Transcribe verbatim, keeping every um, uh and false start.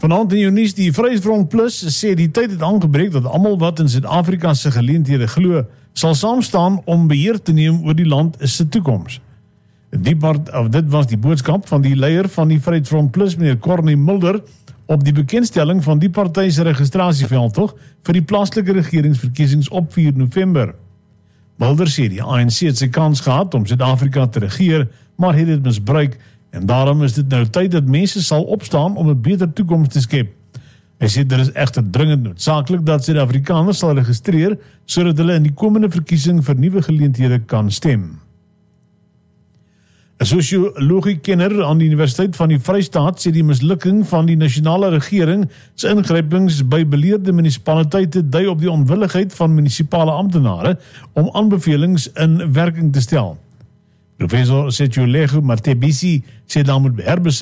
Vanaand in jou nuus, die Vryheidsfront Plus sê die tyd het aangebreek dat almal wat in Suid-Afrika se geleenthede glo, sal saamstaan om beheer te neem oor die land se toekoms. Die part, of dit was die boodskap van die leier van die Vryheidsfront Plus, meneer Cornie Mulder, op die bekendstelling van die party se registrasieveldtog vir die plaaslike regeringsverkiesings op vier November. Mulder sê die A N C het sy kans gehad om Suid-Afrika te regeer, maar het dit misbruik en daarom is dit nou tyd dat mense sal opstaan om 'n beter toekoms te skep. Hy sê dit is egter dringend noodsaaklik dat Suid-Afrikaners sal registreer sodat hulle in die komende verkiesing vir nuwe geleenthede kan stem. 'n Sosiologie-kenner aan die Universiteit van die Vrystaat sê die mislukking van die nasionale regering se ingrypings by beleerde munisipaliteite dui op die onwilligheid van munisipale amptenare om aanbevelings in werking te stel. Professor Setulego Matebisi sê daar moet herbes